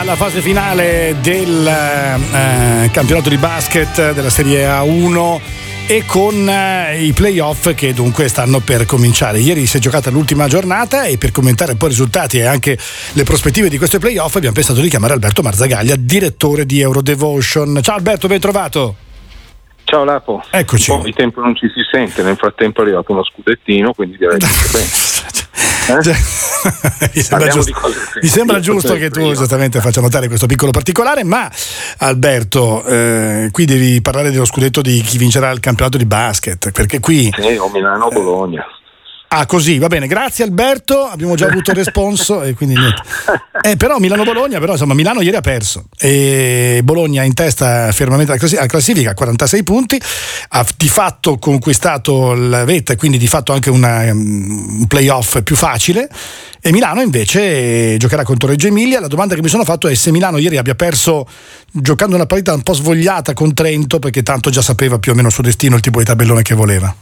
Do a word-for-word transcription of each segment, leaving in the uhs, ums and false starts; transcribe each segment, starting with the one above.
La fase finale del eh, campionato di basket della Serie A uno e con eh, i playoff che dunque stanno per cominciare. Ieri si è giocata l'ultima giornata e per commentare un po' i risultati e anche le prospettive di questi playoff abbiamo pensato di chiamare Alberto Marzagaglia, direttore di Eurodevotion. Ciao Alberto, ben trovato. Ciao Lapo. Eccoci. Un po' di tempo non ci si sente, nel frattempo è arrivato uno scudettino, quindi direi che sta bene. Eh? mi sembra giusto, mi sembra giusto che tu esattamente faccia notare questo piccolo particolare, ma Alberto, eh, qui devi parlare dello scudetto di chi vincerà il campionato di basket, perché qui sì, o Milano o Bologna. Ah, così, va bene, grazie Alberto, abbiamo già avuto il responso e quindi niente. Eh, però Milano-Bologna, però insomma Milano ieri ha perso e Bologna in testa fermamente alla classifica, quarantasei punti, ha di fatto conquistato la vetta e quindi di fatto anche una, un playoff più facile, e Milano invece giocherà contro Reggio Emilia. La domanda che mi sono fatto è se Milano ieri abbia perso giocando una partita un po' svogliata con Trento, perché tanto già sapeva più o meno il suo destino, il tipo di tabellone che voleva.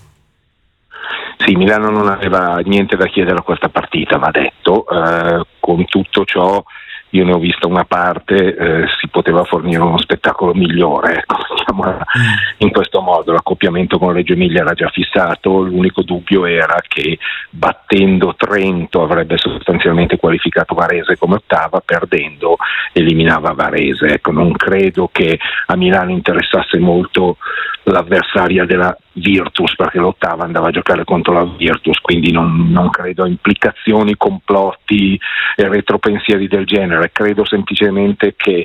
Sì, Milano non aveva niente da chiedere a questa partita, va detto. Eh, con tutto ciò io ne ho vista una parte, eh, si poteva fornire uno spettacolo migliore, ecco, diciamo in questo modo. L'accoppiamento con Reggio Emilia era già fissato, l'unico dubbio era che battendo Trento avrebbe sostanzialmente qualificato Varese come ottava, perdendo eliminava Varese. Ecco, non credo che a Milano interessasse molto l'avversaria della Virtus, perché l'ottava andava a giocare contro la Virtus, quindi non, non credo a implicazioni, complotti e retropensieri del genere. Credo semplicemente che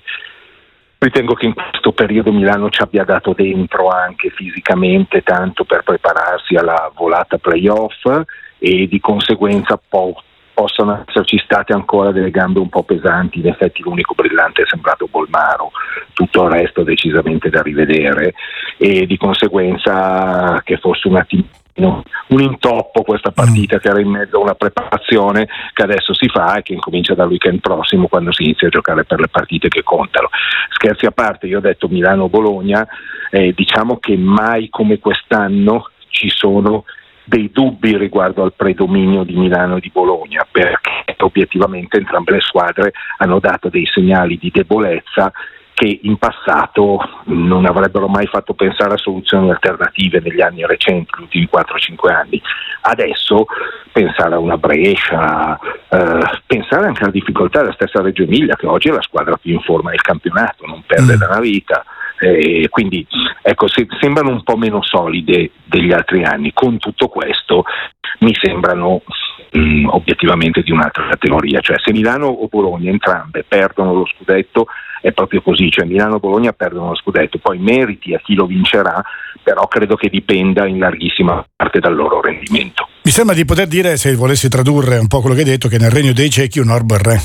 ritengo che in questo periodo Milano ci abbia dato dentro anche fisicamente tanto per prepararsi alla volata playoff, e di conseguenza po- possono esserci state ancora delle gambe un po' pesanti. In effetti l'unico brillante è sembrato Bolmaro, tutto il resto decisamente da rivedere, e di conseguenza che fosse un attimino un intoppo questa partita, che era in mezzo a una preparazione che adesso si fa e che incomincia dal weekend prossimo, quando si inizia a giocare per le partite che contano. Scherzi a parte, io ho detto Milano-Bologna, eh, diciamo che mai come quest'anno ci sono dei dubbi riguardo al predominio di Milano e di Bologna, perché obiettivamente entrambe le squadre hanno dato dei segnali di debolezza che in passato non avrebbero mai fatto pensare a soluzioni alternative negli anni recenti, gli ultimi quattro cinque anni. Adesso pensare a una Brescia, eh, pensare anche alla difficoltà della stessa Reggio Emilia, che oggi è la squadra più in forma del campionato, non perde da una vita. Eh, quindi ecco, se, sembrano un po' meno solide degli altri anni. Con tutto questo mi sembrano mh, obiettivamente di un'altra categoria, cioè se Milano o Bologna entrambe perdono lo scudetto è proprio così, cioè Milano o Bologna perdono lo scudetto, poi meriti a chi lo vincerà, però credo che dipenda in larghissima parte dal loro rendimento. Mi sembra di poter dire, se volessi tradurre un po' quello che hai detto, che nel regno dei ciechi un orbo è re.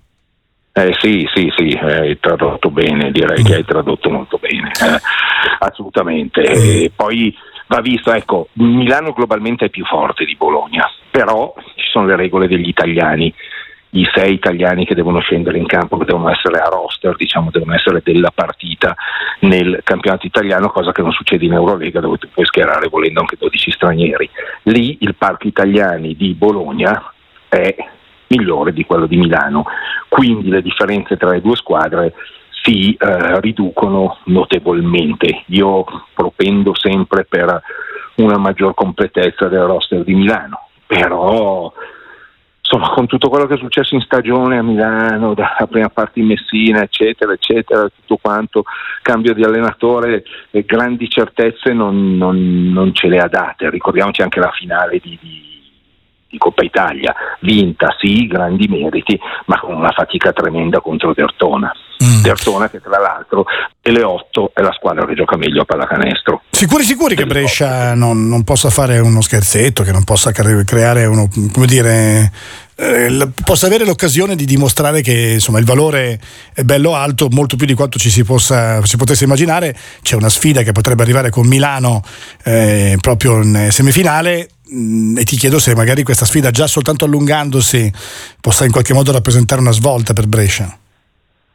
Eh, sì, sì, sì, hai tradotto bene, direi che hai tradotto molto bene, eh, assolutamente. E poi va visto, ecco, Milano globalmente è più forte di Bologna, però ci sono le regole degli italiani, i sei italiani che devono scendere in campo, che devono essere a roster, diciamo, devono essere della partita nel campionato italiano, cosa che non succede in Eurolega, dove tu puoi schierare volendo anche dodici stranieri. Lì il parco italiani di Bologna è migliore di quello di Milano, quindi le differenze tra le due squadre si eh, riducono notevolmente. Io propendo sempre per una maggior completezza del roster di Milano, però insomma, con tutto quello che è successo in stagione a Milano, dalla prima parte in Messina, eccetera, eccetera, tutto quanto, cambio di allenatore, e grandi certezze non, non, non ce le ha date. Ricordiamoci anche la finale di, di di Coppa Italia, vinta sì, grandi meriti, ma con una fatica tremenda contro Dertona. Mm. Dertona che tra l'altro delle otto è la squadra che gioca meglio a pallacanestro. Sicuri sicuri che Brescia non, non possa fare uno scherzetto, che non possa creare uno, come dire, eh, possa avere l'occasione di dimostrare che insomma il valore è bello alto, molto più di quanto ci si possa si potesse immaginare. C'è una sfida che potrebbe arrivare con Milano eh, proprio in semifinale, e ti chiedo se magari questa sfida, già soltanto allungandosi, possa in qualche modo rappresentare una svolta per Brescia.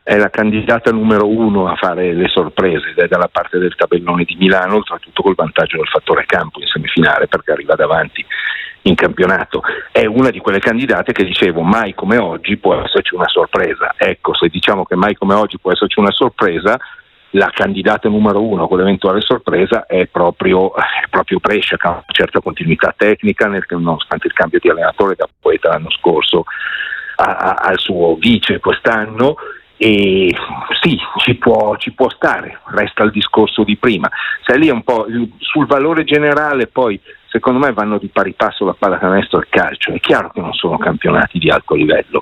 è la candidata numero uno a fare le sorprese ed è dalla parte del tabellone di Milano, oltretutto col vantaggio del fattore campo in semifinale perché arriva davanti in campionato. È una di quelle candidate che dicevo mai come oggi può esserci una sorpresa. Ecco, se diciamo che mai come oggi può esserci una sorpresa, la candidata numero uno con l'eventuale sorpresa è proprio, è proprio Brescia, che ha una certa continuità tecnica, nel, nonostante il cambio di allenatore da Poeta l'anno scorso a, a, al suo vice quest'anno. E sì, ci può, ci può stare, resta il discorso di prima. Sai, lì è un po' sul valore generale, poi secondo me vanno di pari passo la pallacanestro e il calcio. È chiaro che non sono campionati di alto livello,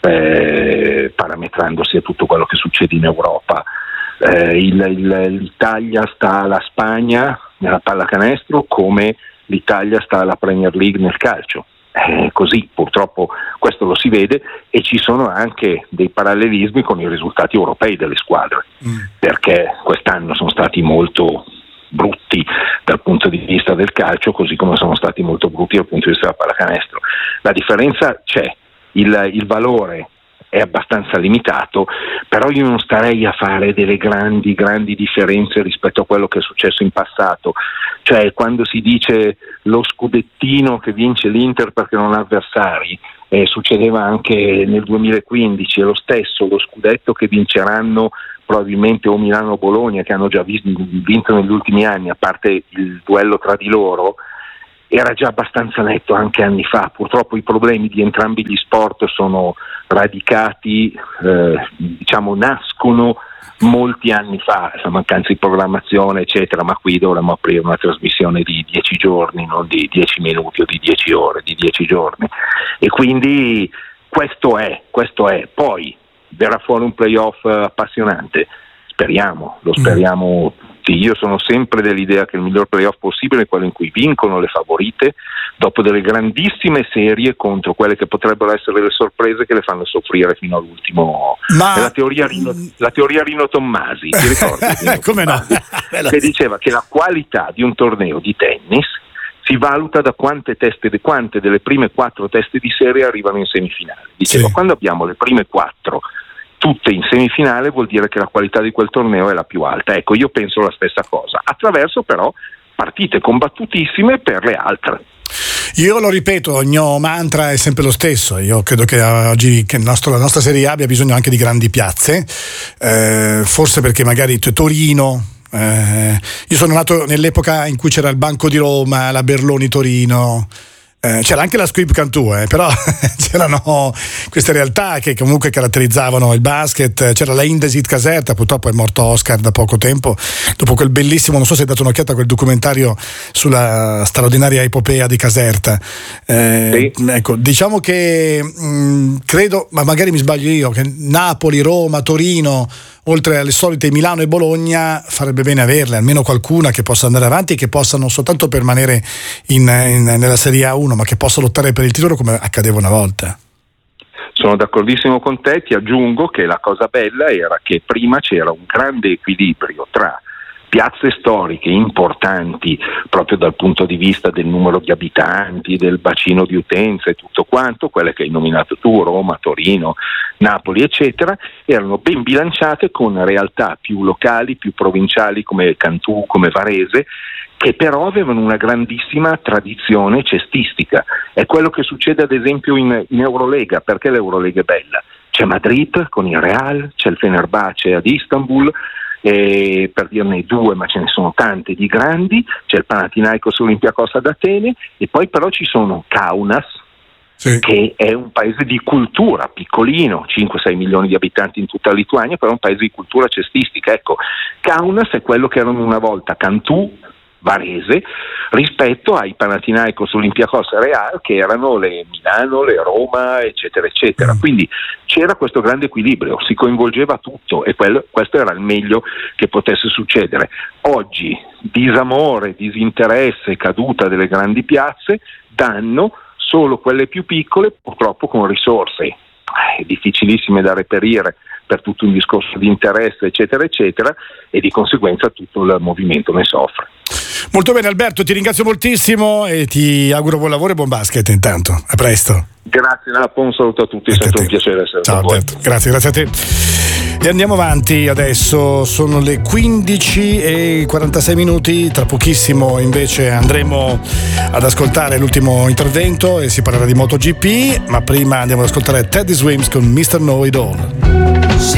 eh, parametrandosi a tutto quello che succede in Europa. Eh, il, il, l'Italia sta alla Spagna nella pallacanestro come l'Italia sta alla Premier League nel calcio. Eh, così purtroppo questo lo si vede, e ci sono anche dei parallelismi con i risultati europei delle squadre, mm. perché quest'anno sono stati molto brutti dal punto di vista del calcio, così come sono stati molto brutti dal punto di vista della pallacanestro. La differenza c'è, il, il valore è abbastanza limitato, però io non starei a fare delle grandi grandi differenze rispetto a quello che è successo in passato. Cioè, quando si dice lo scudettino che vince l'Inter perché non ha avversari, eh, succedeva anche nel duemilaquindici, è lo stesso lo scudetto che vinceranno probabilmente o Milano o Bologna, che hanno già vinto negli ultimi anni, a parte il duello tra di loro, era già abbastanza netto anche anni fa. Purtroppo i problemi di entrambi gli sport sono radicati, eh, diciamo nascono molti anni fa, la mancanza di programmazione eccetera, ma qui dovremmo aprire una trasmissione di dieci giorni, non di dieci minuti o di dieci ore, di dieci giorni, e quindi questo è, questo è. Poi verrà fuori un playoff appassionante, speriamo, lo speriamo tutti. Io sono sempre dell'idea che il miglior playoff possibile è quello in cui vincono le favorite dopo delle grandissime serie contro quelle che potrebbero essere le sorprese che le fanno soffrire fino all'ultimo. Ma... È la teoria Rino, la teoria Rino Tommasi, ti ricordi? Come no? Che diceva che la qualità di un torneo di tennis si valuta da quante teste, quante delle prime quattro teste di serie arrivano in semifinale. Diceva, sì. Quando abbiamo le prime quattro tutte in semifinale vuol dire che la qualità di quel torneo è la più alta. Ecco, io penso la stessa cosa, attraverso però partite combattutissime per le altre. Io lo ripeto, il mio mantra è sempre lo stesso. Io credo che oggi che il nostro, la nostra Serie A abbia bisogno anche di grandi piazze, eh, forse perché magari Torino, eh, io sono nato nell'epoca in cui c'era il Banco di Roma, la Berloni Torino, Eh, c'era anche la Squib Cantù, eh, però c'erano queste realtà che comunque caratterizzavano il basket. C'era la Indesit Caserta, purtroppo è morto Oscar da poco tempo, dopo quel bellissimo, non so se hai dato un'occhiata a quel documentario sulla straordinaria epopea di Caserta. Eh, sì. Ecco, diciamo che mh, credo, ma magari mi sbaglio io, che Napoli, Roma, Torino, oltre alle solite Milano e Bologna, farebbe bene averle, almeno qualcuna che possa andare avanti e che possa non soltanto permanere in, in, nella Serie A uno, ma che possa lottare per il titolo come accadeva una volta. Sono d'accordissimo con te, ti aggiungo che la cosa bella era che prima c'era un grande equilibrio tra piazze storiche importanti proprio dal punto di vista del numero di abitanti, del bacino di utenza e tutto quanto, quelle che hai nominato tu, Roma, Torino, Napoli eccetera, erano ben bilanciate con realtà più locali, più provinciali come Cantù, come Varese, che però avevano una grandissima tradizione cestistica. È quello che succede ad esempio in, in Eurolega. Perché l'Eurolega è bella? C'è Madrid con il Real, c'è il Fenerbahce ad Istanbul, eh, per dirne due, ma ce ne sono tante di grandi, c'è il Panathinaikos Olympiacos ad Atene, e poi però ci sono Kaunas, sì, che è un paese di cultura piccolino, cinque sei milioni di abitanti in tutta la Lituania, però è un paese di cultura cestistica. Ecco, Kaunas è quello che erano una volta Cantù, Varese, rispetto ai Panathinaikos Olympiacos Real, che erano le Milano, le Roma eccetera eccetera. Mm. Quindi c'era questo grande equilibrio, si coinvolgeva tutto, e quello, questo era il meglio che potesse succedere. Oggi disamore, disinteresse, caduta delle grandi piazze danno solo quelle più piccole, purtroppo con risorse eh, difficilissime da reperire per tutto un discorso di interesse eccetera eccetera, e di conseguenza tutto il movimento ne soffre. Molto bene Alberto, ti ringrazio moltissimo e ti auguro buon lavoro e buon basket intanto. A presto. Grazie, un saluto a tutti, è sempre un piacere essere Ciao con voi. Alberto, grazie, grazie a te. E andiamo avanti adesso, sono le quindici e quarantasei minuti, tra pochissimo invece andremo ad ascoltare l'ultimo intervento e si parlerà di MotoGP, ma prima andiamo ad ascoltare Teddy Swims con mister Know It All.